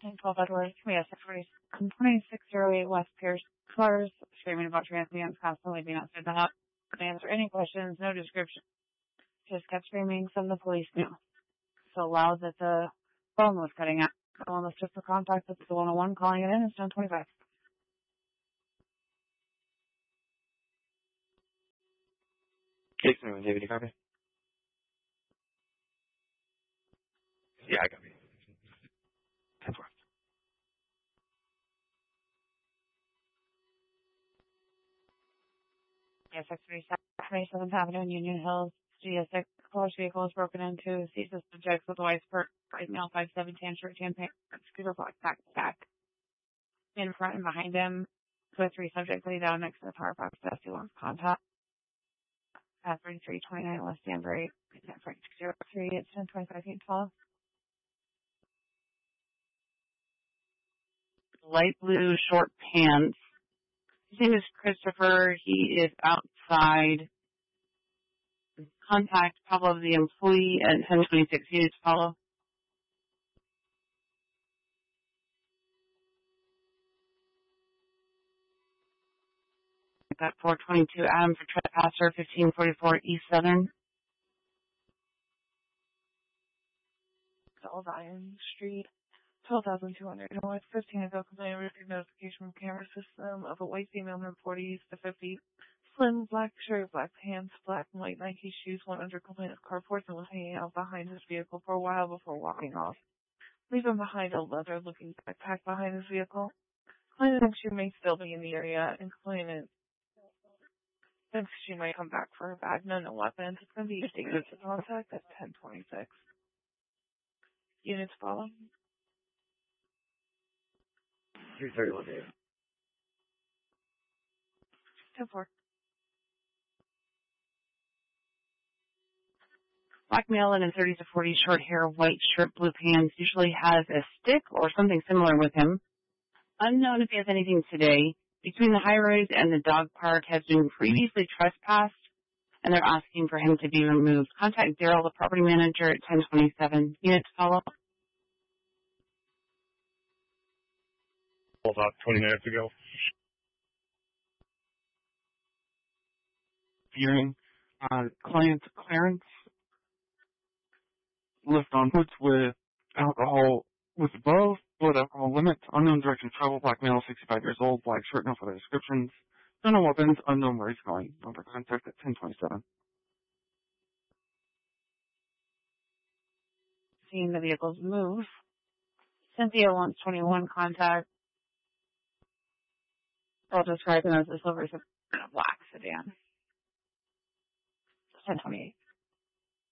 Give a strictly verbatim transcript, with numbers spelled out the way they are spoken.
ten twelve Edwards, Community twenty-six oh eight West Pierce. Cars screaming about trans vans constantly being outside the house. Couldn't answer any questions, no description. Just kept screaming, some of the police knew. So loud that the phone was cutting out. Someone was just for contact with the one oh one, calling it in. It's ten twenty-five. Jason, David, you copy? Yeah, I copy. ten twelve. Yes, twenty-seventh Avenue in Union Hills. G S six college vehicle is broken into. Seizes subjects with a white skirt, white male, five seven tan shirt, tan pants, scooter block, back to back. In front and behind him, two or three subjects lay down next to the power box desk. He wants contact. At thirty-three twenty-nine West Danbury, ten forty-two oh three, it's ten twenty-five, eight twelve. Light blue short pants. His name is Christopher. He is outside. Contact Pablo, the employee, at ten twenty-six. He needs to follow. Got four twenty-two Adam for trespasser, fifteen forty-four East Southern. Old Iron Street, twelve thousand two hundred North, fifteen ago, complaint received notification from camera system of a white female in her forties to fifties. Slim, black shirt, black pants, black and white Nike shoes, one under complaint of carports and was hanging out behind his vehicle for a while before walking off. Leaving behind a leather-looking backpack behind his vehicle. Complainant she may still be in the area, and complainant thinks she might come back for her bag. No, no weapons. It's going to be stated to contact at ten twenty-six. Units follow. three thirty-one, David. ten four. Black male in his thirties to forties, short hair, white shirt, blue pants, usually has a stick or something similar with him. Unknown if he has anything today. Between the high rise and the dog park has been previously trespassed, and they're asking for him to be removed. Contact Daryl, the property manager, at ten twenty-seven. Units follow. About twenty minutes ago. Viewing uh, client Clarence lived on Woods with alcohol with above, blood alcohol limit, unknown direction of travel, black male, sixty-five years old, black shirt, no further descriptions, no weapons, unknown where he's going. Number contact at ten twenty-seven. Seeing the vehicles move. Cynthia wants twenty-one contact. I'll describe him as a silver black sedan. ten twenty-eight.